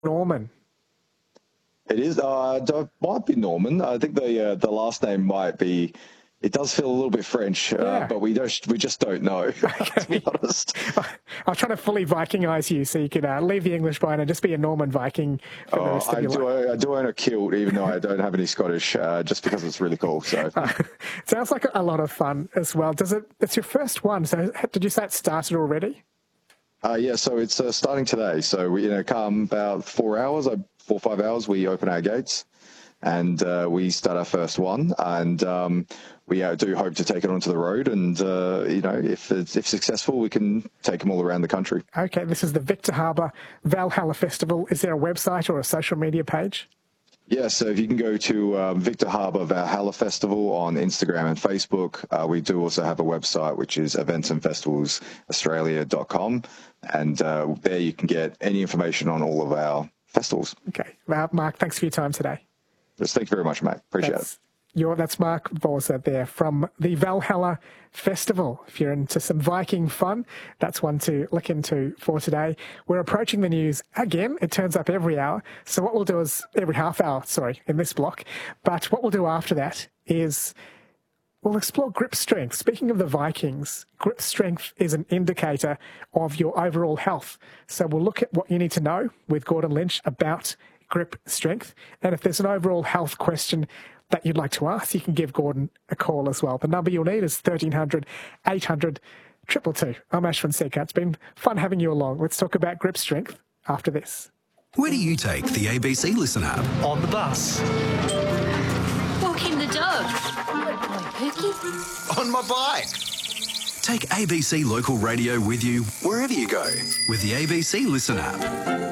Norman. It is. It might be Norman. I think the last name might be. It does feel a little bit French, but we just don't know. Okay. To be honest, I'm trying to fully Vikingize you so you could leave the English behind and just be a Norman Viking for the rest of your life. I do own a kilt, even though I don't have any Scottish, just because it's really cool. So sounds like a lot of fun as well. It's your first one. So did you say it started already? Yeah, so it's starting today. So we, come about 4 hours, 4 or 5 hours, we open our gates and we start our first one. And we do hope to take it onto the road. And, if successful, we can take them all around the country. Okay, this is the Victor Harbor Valhalla Festival. Is there a website or a social media page? Yeah, so if you can go to Victor Harbor Valhalla Festival on Instagram and Facebook. We do also have a website, which is eventsandfestivalsaustralia.com. And there you can get any information on all of our festivals. Okay. Well, Mark, thanks for your time today. Yes, thank you very much, mate. Appreciate it. That's Mark Borza there from the Valhalla Festival. If you're into some Viking fun, that's one to look into for today. We're approaching the news again. It turns up every hour. So what we'll do is every half hour, in this block. But what we'll do after that is we'll explore grip strength. Speaking of the Vikings, grip strength is an indicator of your overall health. So we'll look at what you need to know with Gordon Lynch about grip strength. And if there's an overall health question that you'd like to ask, you can give Gordon a call as well. The number you'll need is 1300 800 222. I'm Ashwin Sekhar. It's been fun having you along. Let's talk about grip strength after this. Where do you take the ABC Listen app? On the bus. Walking the dog. Pookie. On my bike. Take ABC Local Radio with you wherever you go with the ABC Listen app.